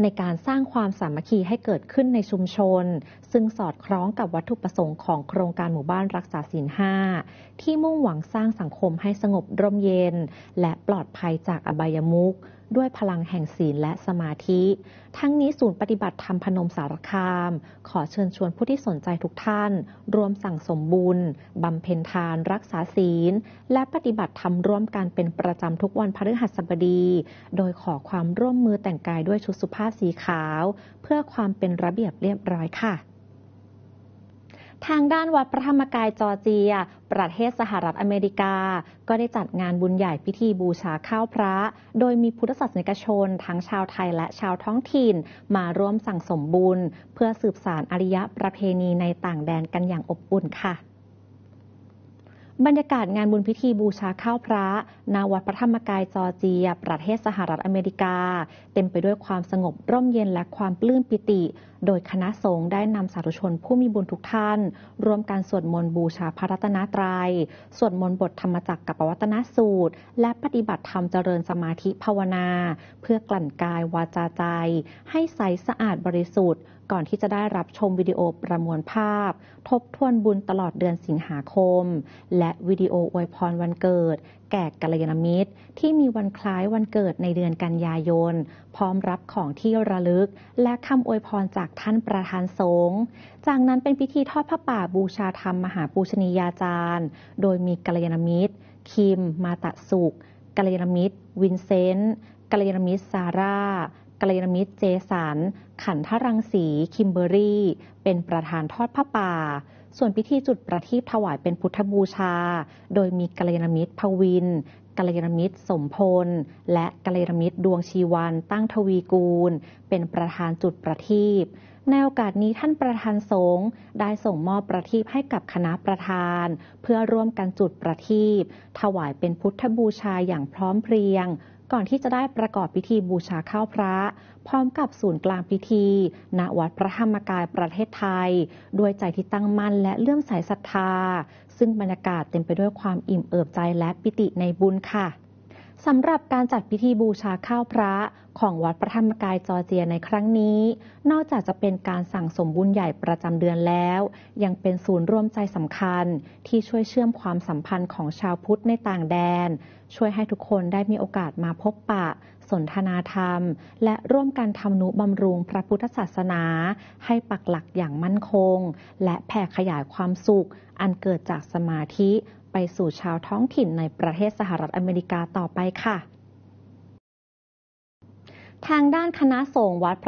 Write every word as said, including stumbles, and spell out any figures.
ในการสร้างความสามัคคีให้เกิดขึ้นในชุมชนซึ่งสอดคล้องกับวัตถุประสงค์ของโครงการหมู่บ้านรักษาศีลห้าที่มุ่งหวังสร้างสังคมให้สงบร่มเย็นและปลอดภัยจากอบายมุขด้วยพลังแห่งศีลและสมาธิทั้งนี้ศูนย์ปฏิบัติธรรมพนมสารคามขอเชิญชวนผู้ที่สนใจทุกท่านรวมสั่งสมบุญบำเพ็ญทานรักษาศีลและปฏิบัติธรรมร่วมกันเป็นประจำทุกวันพฤหัสบดีโดยขอความร่วมมือแต่งกายด้วยชุดสุภาพสีขาวเพื่อความเป็นระเบียบเรียบร้อยค่ะทางด้านวัดพระธรรมกายจอร์เจียประเทศสหรัฐอเมริกาก็ได้จัดงานบุญใหญ่พิธีบูชาข้าวพระโดยมีพุทธศาสนิกชนทั้งชาวไทยและชาวท้องถิ่นมาร่วมสั่งสมบุญเพื่อสืบสานอารยประเพณีในต่างแดนกันอย่างอบอุ่นค่ะบรรยากาศงานบุญพิธีบูชาข้าวพระณวัดพระธรรมกายจอร์เจียประเทศสหรัฐอเมริกาเต็มไปด้วยความสงบร่มเย็นและความปลื้มปิติโดยคณะสงฆ์ได้นำสาธุชนผู้มีบุญทุกท่านร่วมกันสวดมนต์บูชาพระรัตนตรัยสวดมนต์บทธรรมจักรกับปวัตนสูตรและปฏิบัติธรรมเจริญสมาธิภาวนาเพื่อกลั่นกายวาจาใจให้ใสสะอาดบริสุทธิ์ก่อนที่จะได้รับชมวิดีโอประมวลภาพทบทวนบุญตลอดเดือนสิงหาคมและวิดีโออวยพรวันเกิดแก่กัลยาณมิตรที่มีวันคล้ายวันเกิดในเดือนกันยายนพร้อมรับของที่ระลึกและคำอวยพรจากท่านประธานสงฆ์จากนั้นเป็นพิธีทอดผ้าป่าบูชาธรรมมหาปูชนียาจารย์โดยมีกัลยาณมิตรคิมมาตะสุขกัลยาณมิตรวินเซนต์กัลยาณมิตรซาร่ากัลยาณมิตรเจสันขันธรังสีคิมเบอรี่เป็นประธานทอดผ้าป่าส่วนพิธีจุดประทีปถวายเป็นพุทธบูชาโดยมีกัลยาณมิตรภวินกัลยาณมิตรสมพลและกัลยาณมิตรดวงชีวันตั้งทวีกูลเป็นประธานจุดประทีปในโอกาสนี้ท่านประธานสงฆ์ได้ส่งมอบประทีปให้กับคณะประธานเพื่อร่วมกันจุดประทีปถวายเป็นพุทธบูชาอย่างพร้อมเพรียงก่อนที่จะได้ประกอบพิธีบูชาข้าวพระพร้อมกับศูนย์กลางพิธีณวัดพระธรรมกายประเทศไทยด้วยใจที่ตั้งมั่นและเลื่อมใสศรัทธาซึ่งบรรยากาศเต็มไปด้วยความอิ่มเอิบใจและปิติในบุญค่ะสำหรับการจัดพิธีบูชาข้าวพระของวัดพระธรรมกายจอร์เจียในครั้งนี้นอกจากจะเป็นการสั่งสมบุญใหญ่ประจำเดือนแล้วยังเป็นศูนย์ร่วมใจสำคัญที่ช่วยเชื่อมความสัมพันธ์ของชาวพุทธในต่างแดนช่วยให้ทุกคนได้มีโอกาสมาพบปะสนทนาธรรมและร่วมกันทำนุบำรุงพระพุทธศาสนาให้ปักหลักอย่างมั่นคงและแผ่ขยายความสุขอันเกิดจากสมาธิไปสู่ชาวท้องถิ่นในประเทศสหรัฐอเมริกาต่อไปค่ะทางด้านคณะสงฆ์วัด